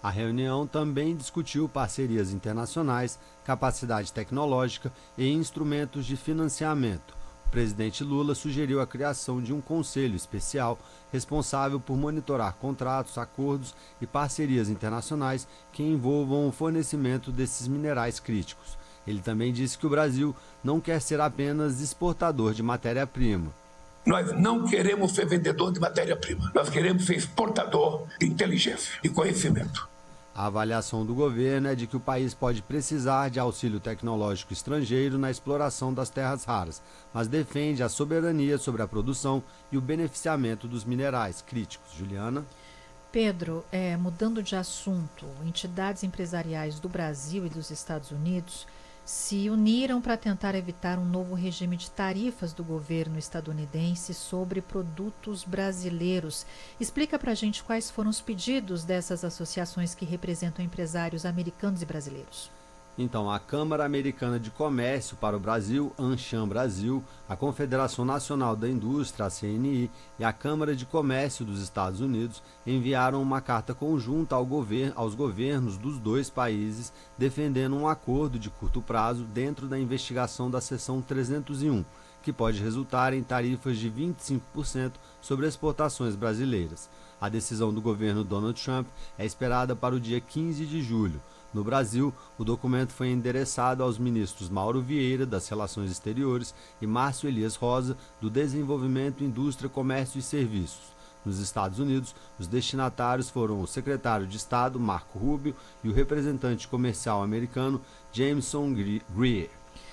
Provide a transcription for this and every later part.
A reunião também discutiu parcerias internacionais, capacidade tecnológica e instrumentos de financiamento. O presidente Lula sugeriu a criação de um conselho especial responsável por monitorar contratos, acordos e parcerias internacionais que envolvam o fornecimento desses minerais críticos. Ele também disse que o Brasil não quer ser apenas exportador de matéria-prima. Nós não queremos ser vendedor de matéria-prima. Nós queremos ser exportador de inteligência e conhecimento. A avaliação do governo é de que o país pode precisar de auxílio tecnológico estrangeiro na exploração das terras raras, mas defende a soberania sobre a produção e o beneficiamento dos minerais críticos. Juliana? Pedro, mudando de assunto, entidades empresariais do Brasil e dos Estados Unidos se uniram para tentar evitar um novo regime de tarifas do governo estadunidense sobre produtos brasileiros. Explica para a gente quais foram os pedidos dessas associações que representam empresários americanos e brasileiros. Então, a Câmara Americana de Comércio para o Brasil, ANCHAM Brasil, a Confederação Nacional da Indústria, a CNI, e a Câmara de Comércio dos Estados Unidos enviaram uma carta conjunta aos governos dos dois países, defendendo um acordo de curto prazo dentro da investigação da Seção 301, que pode resultar em tarifas de 25% sobre exportações brasileiras. A decisão do governo Donald Trump é esperada para o dia 15 de julho. No Brasil, o documento foi endereçado aos ministros Mauro Vieira, das Relações Exteriores, e Márcio Elias Rosa, do Desenvolvimento, Indústria, Comércio e Serviços. Nos Estados Unidos, os destinatários foram o secretário de Estado, Marco Rubio, e o representante comercial americano, Jameson Greer.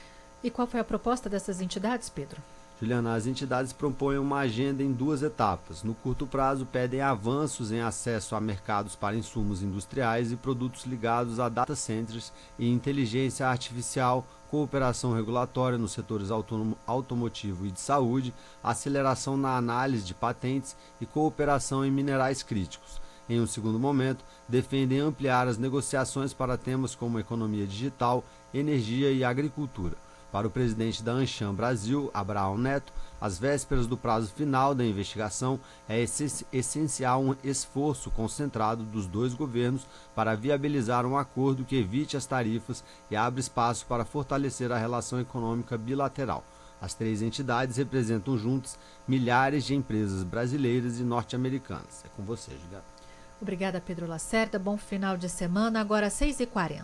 E qual foi a proposta dessas entidades, Pedro? Juliana, as entidades propõem uma agenda em 2 etapas. No curto prazo, pedem avanços em acesso a mercados para insumos industriais e produtos ligados a data centers e inteligência artificial, cooperação regulatória nos setores automotivo e de saúde, aceleração na análise de patentes e cooperação em minerais críticos. Em um segundo momento, defendem ampliar as negociações para temas como economia digital, energia e agricultura. Para o presidente da ANCHAM Brasil, Abraão Neto, às vésperas do prazo final da investigação, é essencial um esforço concentrado dos dois governos para viabilizar um acordo que evite as tarifas e abra espaço para fortalecer a relação econômica bilateral. As 3 entidades representam juntas milhares de empresas brasileiras e norte-americanas. É com você, Juliana. Obrigada, Pedro Lacerda. Bom final de semana. Agora 6h40.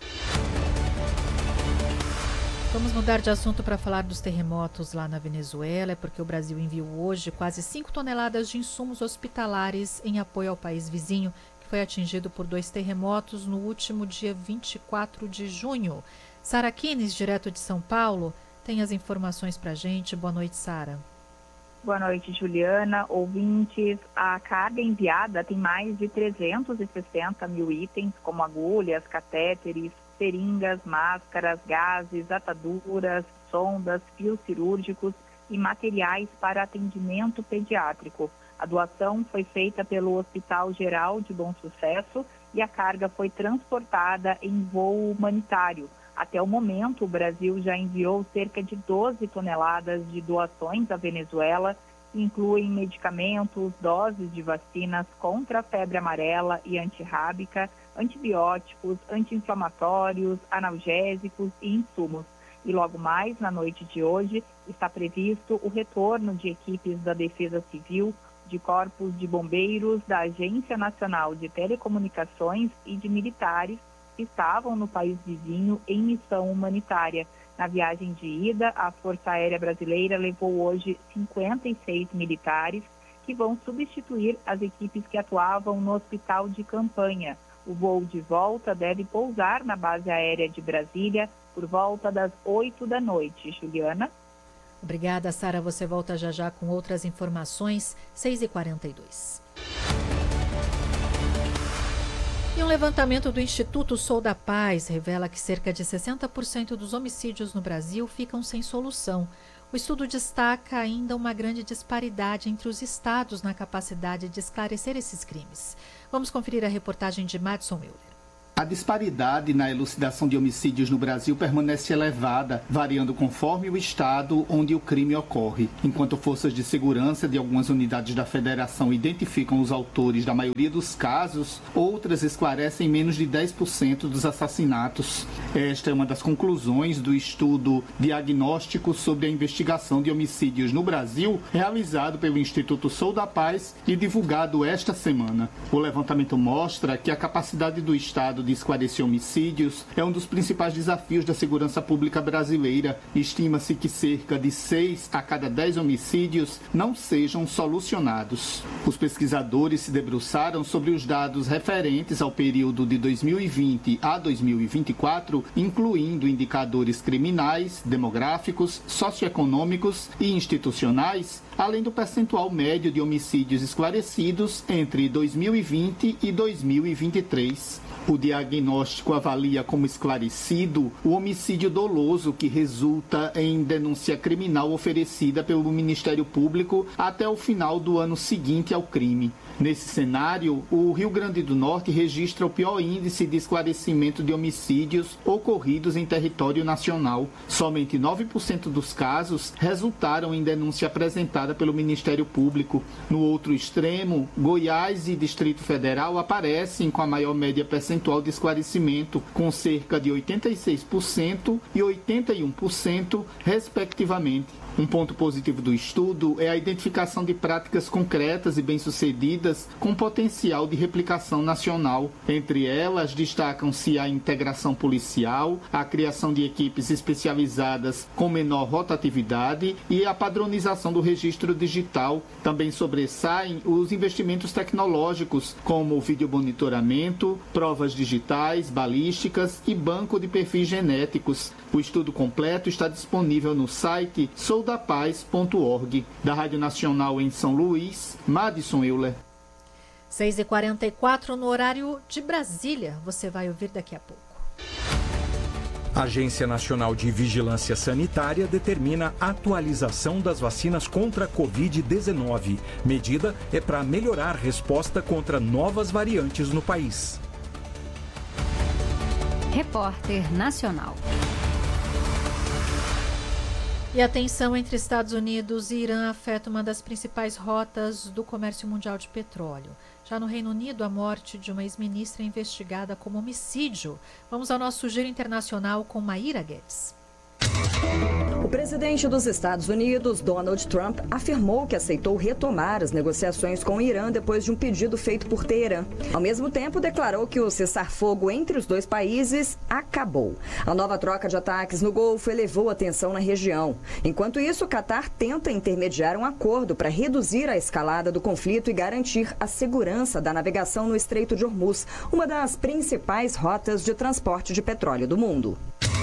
Vamos mudar de assunto para falar dos terremotos lá na Venezuela, porque o Brasil enviou hoje quase 5 toneladas de insumos hospitalares em apoio ao país vizinho, que foi atingido por 2 terremotos no último dia 24 de junho. Sara Kines, direto de São Paulo, tem as informações para a gente. Boa noite, Sara. Boa noite, Juliana, ouvintes. A carga enviada tem mais de 360 mil itens, como agulhas, catéteres, seringas, máscaras, gases, ataduras, sondas, fios cirúrgicos e materiais para atendimento pediátrico. A doação foi feita pelo Hospital Geral de Bom Sucesso e a carga foi transportada em voo humanitário. Até o momento, o Brasil já enviou cerca de 12 toneladas de doações à Venezuela, que incluem medicamentos, doses de vacinas contra a febre amarela e antirrábica, antibióticos, anti-inflamatórios, analgésicos e insumos. E logo mais, na noite de hoje, está previsto o retorno de equipes da Defesa Civil, de corpos de bombeiros, da Agência Nacional de Telecomunicações e de militares que estavam no país vizinho em missão humanitária. Na viagem de ida, a Força Aérea Brasileira levou hoje 56 militares que vão substituir as equipes que atuavam no hospital de campanha. O voo de volta deve pousar na base aérea de Brasília por volta das 8 da noite. Juliana? Obrigada, Sara. Você volta já já com outras informações. 6h42. E um levantamento do Instituto Sou da Paz revela que cerca de 60% dos homicídios no Brasil ficam sem solução. O estudo destaca ainda uma grande disparidade entre os estados na capacidade de esclarecer esses crimes. Vamos conferir a reportagem de Madison Euler. A disparidade na elucidação de homicídios no Brasil permanece elevada, variando conforme o estado onde o crime ocorre. Enquanto forças de segurança de algumas unidades da federação identificam os autores da maioria dos casos, outras esclarecem menos de 10% dos assassinatos. Esta é uma das conclusões do estudo diagnóstico sobre a investigação de homicídios no Brasil, realizado pelo Instituto Sou da Paz e divulgado esta semana. O levantamento mostra que a capacidade do estado de esclarecer homicídios é um dos principais desafios da segurança pública brasileira. Estima-se que cerca de 6 a cada 10 homicídios não sejam solucionados. Os pesquisadores se debruçaram sobre os dados referentes ao período de 2020 a 2024, incluindo indicadores criminais, demográficos, socioeconômicos e institucionais, além do percentual médio de homicídios esclarecidos entre 2020 e 2023. O diagnóstico avalia como esclarecido o homicídio doloso que resulta em denúncia criminal oferecida pelo Ministério Público até o final do ano seguinte ao crime. Nesse cenário, o Rio Grande do Norte registra o pior índice de esclarecimento de homicídios ocorridos em território nacional. Somente 9% dos casos resultaram em denúncia apresentada pelo Ministério Público. No outro extremo, Goiás e Distrito Federal aparecem com a maior média percentual de esclarecimento, com cerca de 86% e 81%, respectivamente. Um ponto positivo do estudo é a identificação de práticas concretas e bem-sucedidas com potencial de replicação nacional. Entre elas, destacam-se a integração policial, a criação de equipes especializadas com menor rotatividade e a padronização do registro digital. Também sobressaem os investimentos tecnológicos, como videomonitoramento, provas digitais, balísticas e banco de perfis genéticos. O estudo completo está disponível no site soudapaz.org. Da Rádio Nacional em São Luís, Madison Euler. 6h44 no horário de Brasília. Você vai ouvir daqui a pouco. A Agência Nacional de Vigilância Sanitária determina a atualização das vacinas contra a Covid-19. Medida é para melhorar a resposta contra novas variantes no país. Repórter Nacional. E a tensão entre Estados Unidos e Irã afeta uma das principais rotas do comércio mundial de petróleo. Já no Reino Unido, a morte de uma ex-ministra é investigada como homicídio. Vamos ao nosso giro internacional com Maíra Guedes. O presidente dos Estados Unidos, Donald Trump, afirmou que aceitou retomar as negociações com o Irã depois de um pedido feito por Teherã. Ao mesmo tempo, declarou que o cessar-fogo entre os dois países acabou. A nova troca de ataques no Golfo elevou a tensão na região. Enquanto isso, o Catar tenta intermediar um acordo para reduzir a escalada do conflito e garantir a segurança da navegação no Estreito de Hormuz, uma das principais rotas de transporte de petróleo do mundo.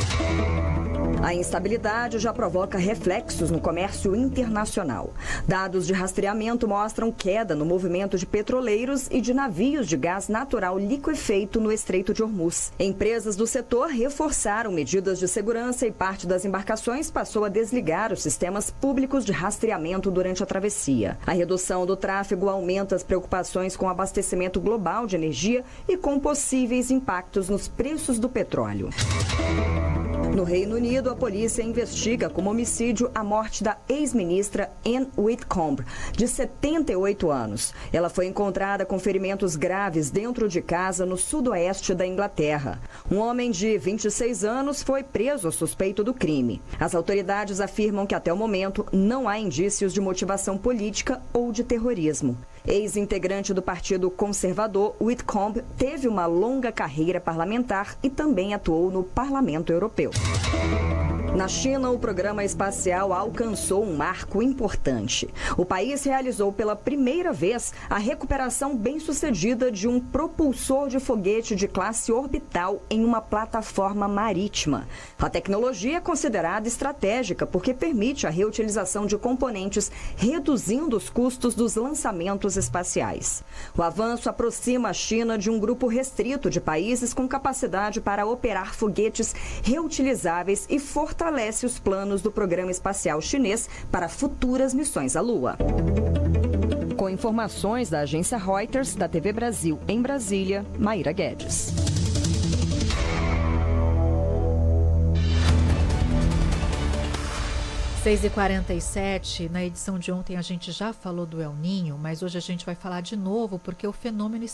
A instabilidade já provoca reflexos no comércio internacional. Dados de rastreamento mostram queda no movimento de petroleiros e de navios de gás natural liquefeito no Estreito de Hormuz. Empresas do setor reforçaram medidas de segurança e parte das embarcações passou a desligar os sistemas públicos de rastreamento durante a travessia. A redução do tráfego aumenta as preocupações com o abastecimento global de energia e com possíveis impactos nos preços do petróleo. No Reino Unido, a polícia investiga como homicídio a morte da ex-ministra Anne Whitcomb, de 78 anos. Ela foi encontrada com ferimentos graves dentro de casa no sudoeste da Inglaterra. Um homem de 26 anos foi preso suspeito do crime. As autoridades afirmam que até o momento não há indícios de motivação política ou de terrorismo. Ex-integrante do Partido Conservador, Whitcomb teve uma longa carreira parlamentar e também atuou no Parlamento Europeu. Na China, o programa espacial alcançou um marco importante. O país realizou pela primeira vez a recuperação bem-sucedida de um propulsor de foguete de classe orbital em uma plataforma marítima. A tecnologia é considerada estratégica porque permite a reutilização de componentes, reduzindo os custos dos lançamentos espaciais. O avanço aproxima a China de um grupo restrito de países com capacidade para operar foguetes reutilizáveis e fortalece os planos do programa espacial chinês para futuras missões à Lua. Com informações da agência Reuters, da TV Brasil em Brasília, Maíra Guedes. 6h47, na edição de ontem a gente já falou do El Niño, mas hoje a gente vai falar de novo porque o fenômeno